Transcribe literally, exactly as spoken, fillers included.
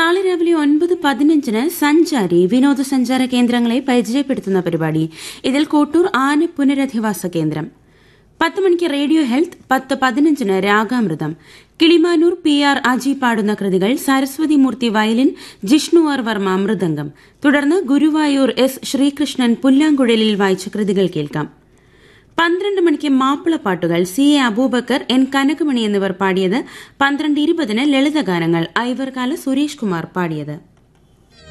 നാളെ രാവിലെ ഒൻപത് പതിനഞ്ചിന് സഞ്ചാരി വിനോദസഞ്ചാര കേന്ദ്രങ്ങളെ പരിചയപ്പെടുത്തുന്ന പരിപാടി. ഇതിൽ കോട്ടൂർ ആന പുനരധിവാസ കേന്ദ്രം. പത്ത് മണിക്ക് റേഡിയോ ഹെൽത്ത്. പത്ത് പതിനഞ്ചിന് രാഗാമൃതം. കിളിമാനൂർ പി ആർ അജി പാടുന്ന കൃതികൾ. സരസ്വതി മൂർത്തി വയലിൻ, ജിഷ്ണു ആർ വർമ്മ മൃദംഗം. തുടർന്ന് ഗുരുവായൂർ എസ് ശ്രീകൃഷ്ണൻ പുല്ലാങ്കുഴലിൽ വായിച്ച കൃതികൾ കേൾക്കാം. പന്ത്രണ്ട് മണിക്ക് മാപ്പിളപ്പാട്ടുകൾ. C A Abubakar, N Kanakamani എന്നിവർ പാടിയത്. പന്ത്രണ്ട് ഇരുപതിന് ലളിതഗാനങ്ങൾ. ഐവർകാല സുരേഷ് കുമാർ പാടിയത്.